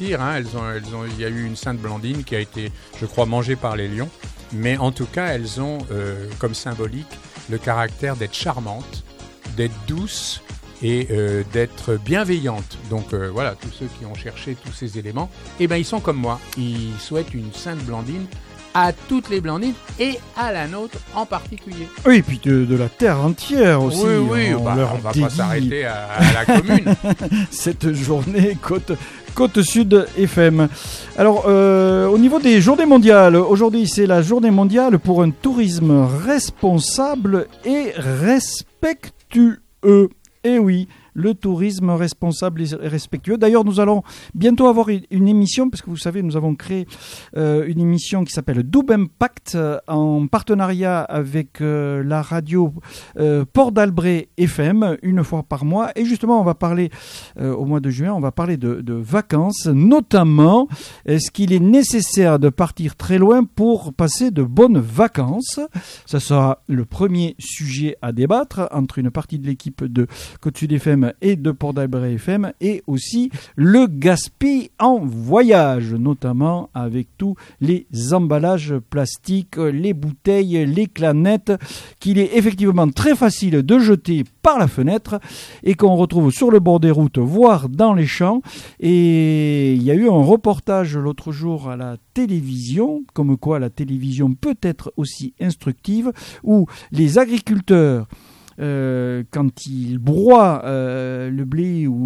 martyrs. Hein. Il y a eu une Sainte Blandine qui a été, je crois, mangée par les lions. Mais en tout cas, elles ont comme symbolique le caractère d'être charmantes, d'être douces et d'être bienveillantes. Donc voilà, tous ceux qui ont cherché tous ces éléments, ils sont comme moi. Ils souhaitent une Sainte Blandine à toutes les Blandines et à la nôtre en particulier. Oui, et puis de la terre entière aussi. Oui, on va pas s'arrêter à la commune. Cette journée Côte Sud FM. Alors, au niveau des journées mondiales, aujourd'hui c'est la journée mondiale pour un tourisme responsable et respectueux. Eh oui, le tourisme responsable et respectueux. D'ailleurs, nous allons bientôt avoir une émission, parce que vous savez, nous avons créé une émission qui s'appelle Double Impact en partenariat avec la radio Port d'Albret FM, une fois par mois. Et justement, on va parler, au mois de juin, on va parler de vacances, notamment est-ce qu'il est nécessaire de partir très loin pour passer de bonnes vacances. Ça sera le premier sujet à débattre entre une partie de l'équipe de Côte Sud FM et de Port d'Albret FM, et aussi le gaspillage en voyage, notamment avec tous les emballages plastiques, les bouteilles, les canettes, qu'il est effectivement très facile de jeter par la fenêtre et qu'on retrouve sur le bord des routes, voire dans les champs. Et il y a eu un reportage l'autre jour à la télévision, comme quoi la télévision peut être aussi instructive, où les agriculteurs quand ils broient le blé ou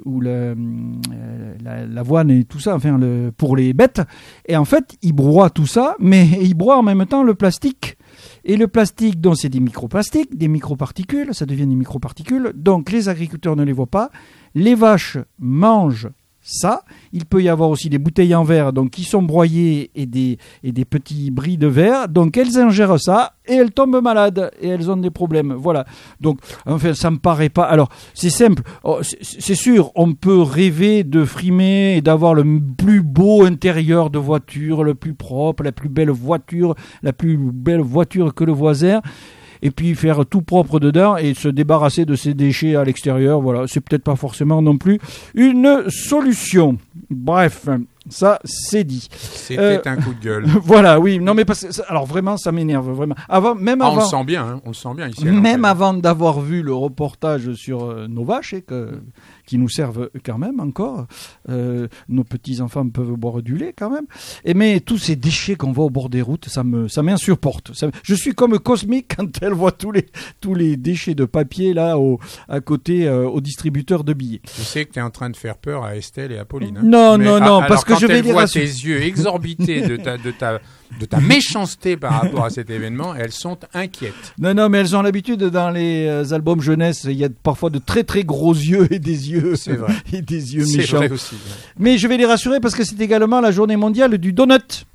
l'avoine et tout ça, pour les bêtes, et en fait ils broient tout ça, mais ils broient en même temps le plastique. Et le plastique, donc c'est des microplastiques, des microparticules, ça devient des microparticules, donc les agriculteurs ne les voient pas, les vaches mangent ça. Il peut y avoir aussi des bouteilles en verre donc, qui sont broyées et des petits bris de verre. Donc elles ingèrent ça et elles tombent malades et elles ont des problèmes. Voilà. Donc ça me paraît pas. Alors c'est simple. C'est sûr, on peut rêver de frimer et d'avoir le plus beau intérieur de voiture, le plus propre, la plus belle voiture que le voisin. Et puis faire tout propre dedans et se débarrasser de ces déchets à l'extérieur. Voilà, c'est peut-être pas forcément non plus une solution. Bref, ça c'est dit. C'était un coup de gueule. Voilà, oui. Non, mais alors vraiment, ça m'énerve vraiment. On le sent bien, on le sent bien ici. Même avant d'avoir vu le reportage sur nos vaches, qui nous servent quand même encore. Nos petits enfants peuvent boire du lait quand même. Mais tous ces déchets qu'on voit au bord des routes, ça m'insupporte. Je suis comme Cosmic quand elle voit tous les déchets de papier là à côté au distributeur de billets. Je sais que tu es en train de faire peur à Estelle et à Pauline. Hein. Non, parce que je vais les rassurer. Tes yeux exorbités de ta méchanceté par rapport à cet événement, elles sont inquiètes. Non, mais elles ont l'habitude dans les albums jeunesse, il y a parfois de très très gros yeux et des yeux, c'est vrai. Et des yeux c'est méchants. Vrai aussi. Mais je vais les rassurer parce que c'est également la journée mondiale du donut.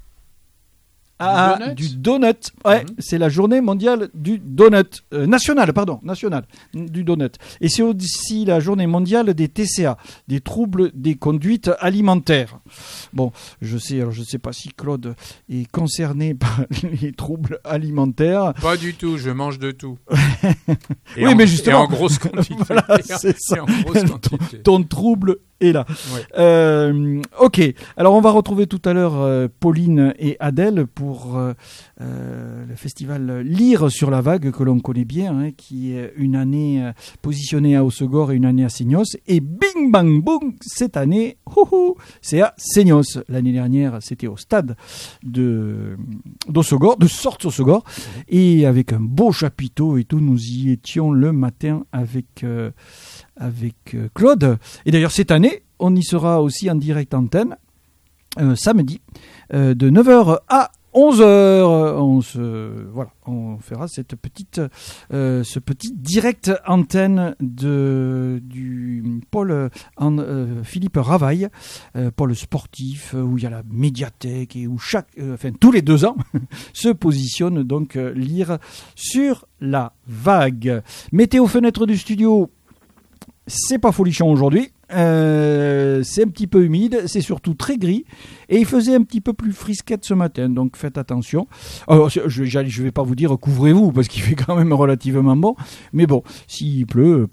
Du donut. Ouais, c'est la journée mondiale du donut. Nationale du donut. Et c'est aussi la journée mondiale des TCA, des troubles des conduites alimentaires. Bon, je sais pas si Claude est concerné par les troubles alimentaires. Pas du tout, je mange de tout. Mais justement. Et en grosse quantité. Voilà, c'est ça. Ton trouble est là. Ouais. Ok, alors on va retrouver tout à l'heure Pauline et Adèle pour le festival Lire sur la vague que l'on connaît bien, qui est une année positionnée à Hossegor et une année à Seignos. Et bing bang boom, cette année, c'est à Seignos. L'année dernière, c'était au stade d'Hossegor, de Sorts-Hossegor, et avec un beau chapiteau et tout, nous y étions le matin avec Claude. Et d'ailleurs, cette année, on y sera aussi en direct antenne, samedi, de 9h à 11h. On fera ce petit direct antenne du pôle Philippe Ravaille, pôle sportif, où il y a la médiathèque et où tous les 2 ans se positionne donc Lire sur la vague. Météo fenêtre du studio. C'est pas folichon aujourd'hui, c'est un petit peu humide, c'est surtout très gris et il faisait un petit peu plus frisquette ce matin, donc faites attention. Alors, je vais pas vous dire couvrez-vous parce qu'il fait quand même relativement bon, mais bon, s'il pleut,